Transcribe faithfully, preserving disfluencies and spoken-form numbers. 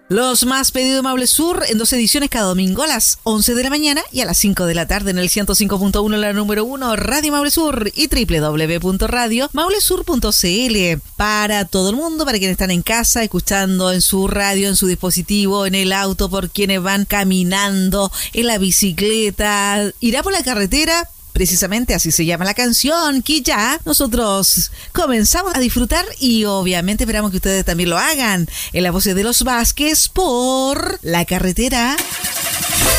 Los más pedidos de Maule Sur en dos ediciones cada domingo a las once de la mañana y a las cinco de la tarde en el ciento cinco punto uno, la número uno, Radio Maule Sur y doble u doble u doble u punto radio maule sur punto c l. Para todo el mundo, para quienes están en casa, escuchando en su radio, en su dispositivo, en el auto, por quienes van caminando, en la bicicleta, irá por la carretera. Precisamente así se llama la canción, que ya nosotros comenzamos a disfrutar y obviamente esperamos que ustedes también lo hagan en la voz de Los Vázquez por La Carretera.